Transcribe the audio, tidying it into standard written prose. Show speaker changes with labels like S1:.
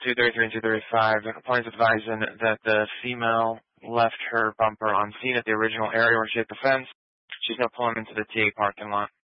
S1: 233 and 235, the complainant's advising that the female left her bumper on scene at the original area where she hit the fence. She's now pulling into the TA parking lot.